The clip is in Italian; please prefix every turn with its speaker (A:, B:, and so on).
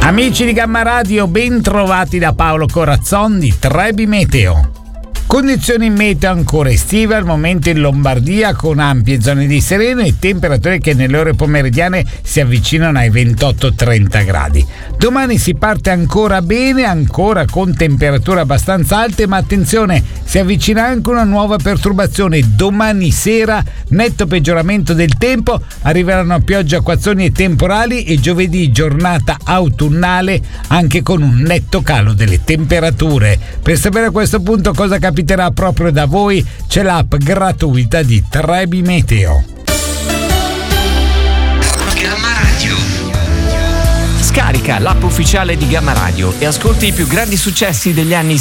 A: Amici di Gamma Radio, ben trovati da Paolo Corazzon di Trebi Meteo. Condizioni meteo ancora estive al momento in Lombardia, con ampie zone di sereno e temperature che nelle ore pomeridiane si avvicinano ai 28-30 gradi. Domani si parte ancora bene, ancora con temperature abbastanza alte, ma attenzione, si avvicina anche una nuova perturbazione. Domani sera netto peggioramento del tempo, arriveranno piogge, acquazzoni e temporali, e giovedì giornata autunnale anche con un netto calo delle temperature. Per sapere a questo punto cosa capiterà proprio da voi, c'è l'app gratuita di Trebi Meteo.
B: Gamma Radio. Scarica l'app ufficiale di Gamma Radio e ascolti i più grandi successi degli anni